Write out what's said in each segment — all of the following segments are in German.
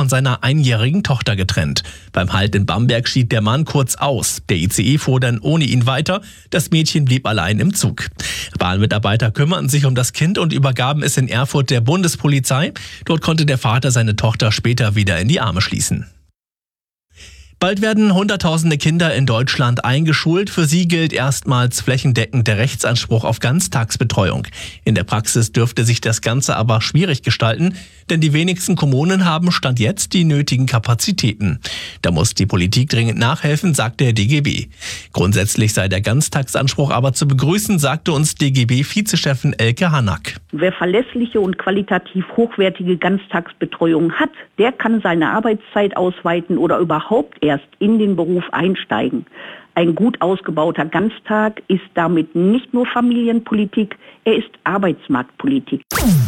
von seiner einjährigen Tochter getrennt. Beim Halt in Bamberg schied der Mann kurz aus. Der ICE fuhr dann ohne ihn weiter. Das Mädchen blieb allein im Zug. Bahnmitarbeiter kümmerten sich um das Kind und übergaben es in Erfurt der Bundespolizei. Dort konnte der Vater seine Tochter später wieder in die Arme schließen. Bald werden Hunderttausende Kinder in Deutschland eingeschult. Für sie gilt erstmals flächendeckend der Rechtsanspruch auf Ganztagsbetreuung. In der Praxis dürfte sich das Ganze aber schwierig gestalten, denn die wenigsten Kommunen haben Stand jetzt die nötigen Kapazitäten. Da muss die Politik dringend nachhelfen, sagt der DGB. Grundsätzlich sei der Ganztagsanspruch aber zu begrüßen, sagte uns DGB-Vizechefin Elke Hanack. Wer verlässliche und qualitativ hochwertige Ganztagsbetreuung hat, der kann seine Arbeitszeit ausweiten oder überhaupt erst in den Beruf einsteigen. Ein gut ausgebauter Ganztag ist damit nicht nur Familienpolitik, er ist Arbeitsmarktpolitik.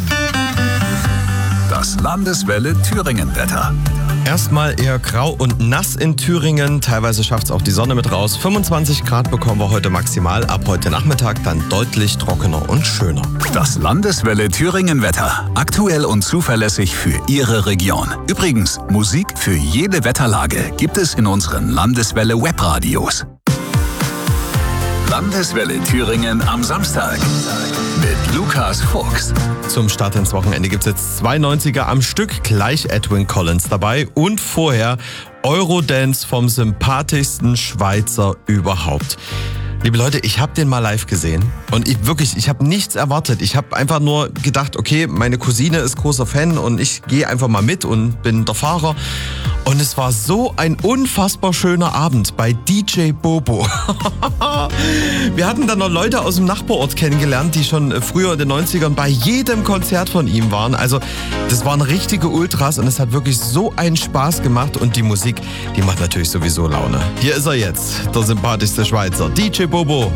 Das Landeswelle Thüringen-Wetter. Erstmal eher grau und nass in Thüringen. Teilweise schafft es auch die Sonne mit raus. 25 Grad bekommen wir heute maximal. Ab heute Nachmittag dann deutlich trockener und schöner. Das Landeswelle Thüringen-Wetter. Aktuell und zuverlässig für Ihre Region. Übrigens, Musik für jede Wetterlage gibt es in unseren Landeswelle Webradios. Landeswelle Thüringen am Samstag mit Lukas Fuchs. Zum Start ins Wochenende gibt es jetzt 2 90er am Stück, gleich Edwin Collins dabei und vorher Eurodance vom sympathischsten Schweizer überhaupt. Liebe Leute, ich habe den mal live gesehen und ich habe nichts erwartet. Ich habe einfach nur gedacht, okay, meine Cousine ist großer Fan und ich gehe einfach mal mit und bin der Fahrer. Und es war so ein unfassbar schöner Abend bei DJ Bobo. Wir hatten dann noch Leute aus dem Nachbarort kennengelernt, die schon früher in den 90ern bei jedem Konzert von ihm waren. Also das waren richtige Ultras und es hat wirklich so einen Spaß gemacht. Und die Musik, die macht natürlich sowieso Laune. Hier ist er jetzt, der sympathischste Schweizer, DJ Bobo